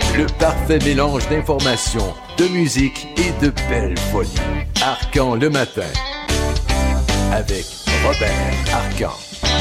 Le parfait mélange d'informations, de musique et de belles folies. Arcan le matin. Avec Robert Arcan.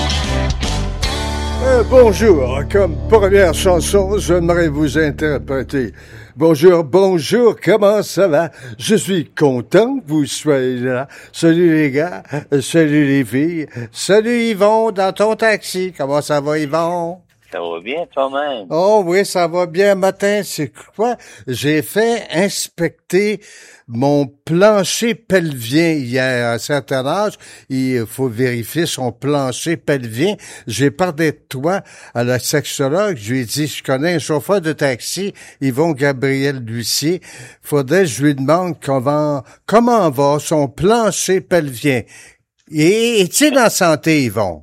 Bonjour, comme première chanson, j'aimerais vous interpréter. Bonjour, bonjour, comment ça va? Je suis content que vous soyez là. Salut les gars, salut les filles, salut Yvon dans ton taxi. Comment ça va Yvon? Ça va bien toi-même? Oh oui, ça va bien matin. C'est quoi? J'ai fait inspecter mon plancher pelvien hier. À un certain âge, il faut vérifier son plancher pelvien. J'ai parlé de toi à la sexologue. Je lui ai dit, je connais un chauffeur de taxi, Yvon Gabriel Lucier. Faudrait que je lui demande comment va son plancher pelvien. Et est-il en santé, Yvon?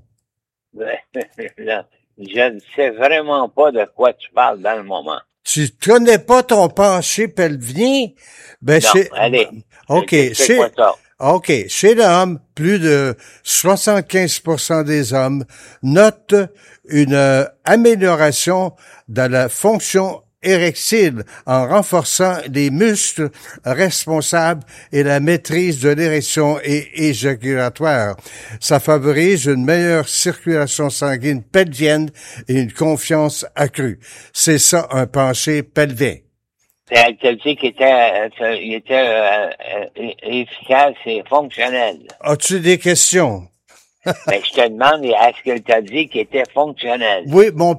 Je ne sais vraiment pas de quoi tu parles dans le moment. Tu connais pas ton plancher pelvien? Ben, non, allez. OK, chez l'homme, plus de 75% des hommes notent une amélioration dans la fonction érectile en renforçant les muscles responsables et la maîtrise de l'érection et éjaculatoire. Ça favorise une meilleure circulation sanguine pelvienne et une confiance accrue. C'est ça, un plancher pelvien. Elle te dit qu'il était efficace et fonctionnel. As-tu des questions? Ben, je te demande, est-ce qu'elle t'a dit qu'il était fonctionnel? Oui, mon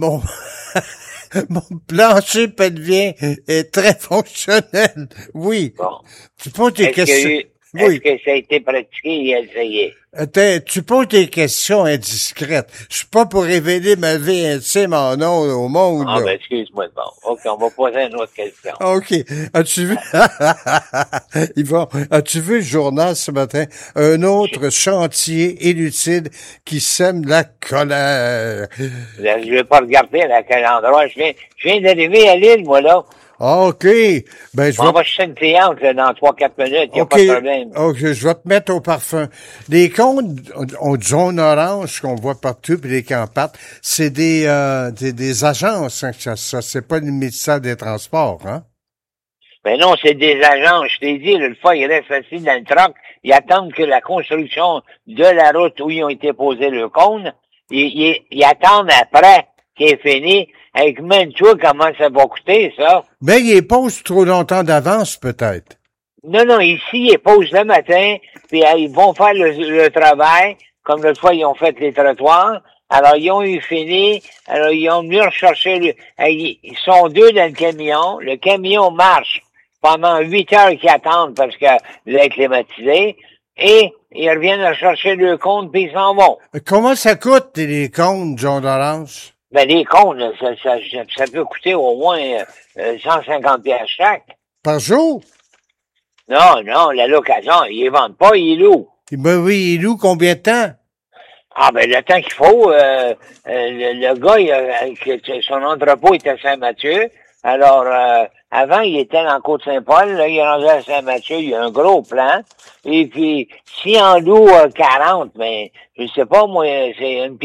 plancher pelvien est très fonctionnel. Oui. Bon. Tu poses tes questions. Est-ce que ça a été pratiqué et essayé? Tu poses des questions indiscrètes. Je suis pas pour révéler ma vie intime en nom au monde. Ah, ben, excuse-moi. Bon. OK, on va poser une autre question. OK. As-tu vu? Yvon, as-tu vu le journal ce matin? Un autre chantier inutile qui sème la colère. Je vais pas regarder à quel endroit. Je viens d'arriver à Lille, moi, là. Ah, OK. Ben, on va chercher une cliente, là, dans 3-4 minutes. Il n'y a pas de problème. OK, je vais te mettre au parfum. Les cônes ont jaune orange qu'on voit partout, puis les campates, c'est des agences, hein, ça. C'est pas le ministère des Transports, hein? Ben non, c'est des agences. Je t'ai dit, le fois, ils restent assis dans le truck. Ils attendent que la construction de la route où ils ont été posés le cône, ils attendent après qu'il est fini. Avec même toi, comment ça va coûter, ça? Mais ils posent trop longtemps d'avance, peut-être. Non, ici, ils posent le matin, puis ils vont faire le travail, comme l'autre fois, ils ont fait les trottoirs. Alors, ils ont eu fini. Alors, ils ont venu rechercher ils sont deux dans le camion. Le camion marche pendant 8 heures qu'ils attendent parce que est climatisé. Et ils reviennent rechercher le compte, puis ils s'en vont. Comment ça coûte, les comptes, John Orange? Ben, les comptes, ça peut coûter au moins 150 pièces chaque. Par jour? Non, la location, ils les vendent pas, ils louent. Ben oui, ils louent combien de temps? Ah, ben, le temps qu'il faut, le gars, son entrepôt était à Saint-Mathieu. Alors, avant, il était dans Côte-Saint-Paul, là, il est rendu à Saint-Mathieu, il y a un gros plan. Et puis, si on loue 40, mais je sais pas, moi, c'est une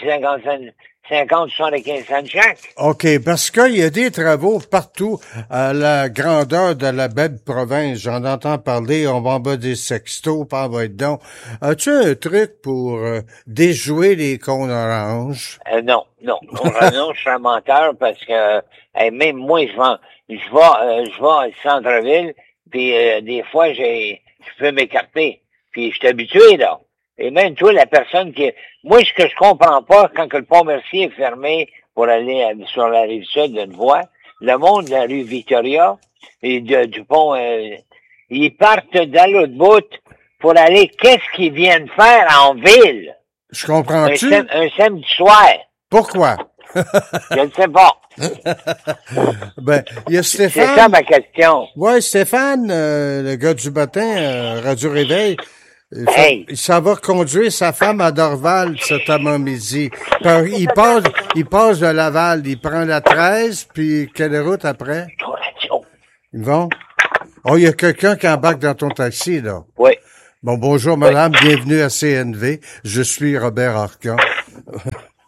50-75 cents chaque. OK, parce qu'il y a des travaux partout à la grandeur de la belle province. J'en entends parler, on va en bas des sextos, pas va être donc. As-tu un truc pour déjouer les cônes oranges? Non, je suis un menteur parce que même moi, je vais au centre-ville, puis des fois, je peux m'écarter. Puis je suis habitué, là. Et même toi, la personne moi, ce que je comprends pas, quand que le pont Mercier est fermé pour aller sur la rive sud d'une voie, le monde de la rue Victoria et du pont, ils partent dans l'autre bout pour aller, qu'est-ce qu'ils viennent faire en ville? Je comprends-tu? Un samedi soir. Pourquoi? Je ne sais pas. Ben, il y a Stéphane. C'est ça ma question. Ouais, Stéphane, le gars du matin, Radio Réveil, il s'en va conduire sa femme à Dorval cet après-midi. Il passe de Laval, il prend la 13, puis quelle route après? Ils vont? Oh, il y a quelqu'un qui embarque dans ton taxi, là. Oui. Bon, bonjour madame, bienvenue à CNV. Je suis Robert Arcan.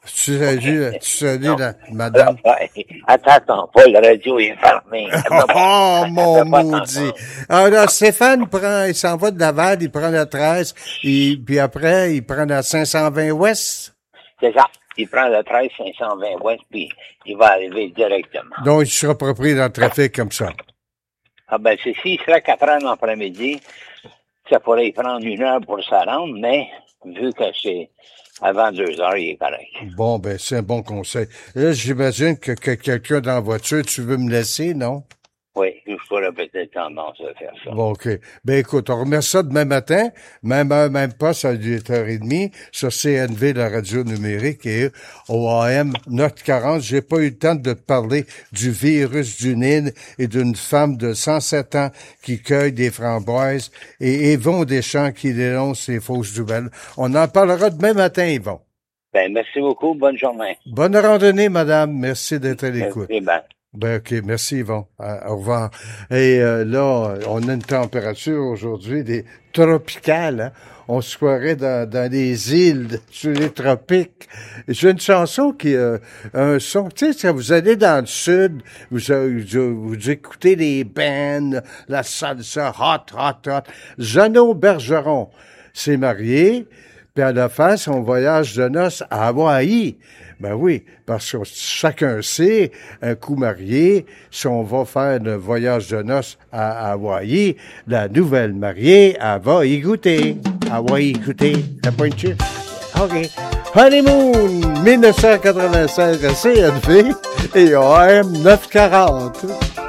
Tu salues la madame. Attends pas, le radio est fermé. Oh, mon maudit. Alors, Stéphane il s'en va de Laval, il prend la 13, puis après, il prend la 520 Ouest. C'est ça. Il prend le 13 520 Ouest, puis il va arriver directement. Donc, il sera pris dans le trafic comme ça. Ah ben, s'il serait 4 heures l'après-midi, ça pourrait y prendre 1 heure pour se rendre, mais vu que c'est avant 2 heures, il est correct. Bon, ben, c'est un bon conseil. Là, j'imagine que quelqu'un dans la voiture, tu veux me laisser, non? Oui, je pourrais peut-être tendance à faire ça. Bon, OK. Ben, écoute, on remet ça demain matin, même heure, même pas, à 8h30, sur CNV, la radio numérique, et au AM 940. J'ai pas eu le temps de te parler du virus du Nil et d'une femme de 107 ans qui cueille des framboises et Yvon Deschamps qui dénonce les fausses nouvelles. On en parlera demain matin, Yvon. Ben, merci beaucoup. Bonne journée. Bonne randonnée, madame. Merci d'être à l'écoute. Merci, ben. Ben, OK. Merci, Yvon. Au revoir. Et là, on a une température aujourd'hui tropicale. Hein? On se croirait dans les îles, sur les tropiques. J'ai une chanson un son, tu sais, quand vous allez dans le sud, vous écoutez les bands, la salsa, hot. Jeannot Bergeron s'est marié, puis elle a fait son voyage de noces à Hawaï. Ben oui, parce que chacun sait, un coup marié, si on va faire le voyage de noces à Hawaï, la nouvelle mariée, elle va y goûter. Hawaï, goûter. T'as pas une chute? OK. Honeymoon, 1996 à CNV et AM 940.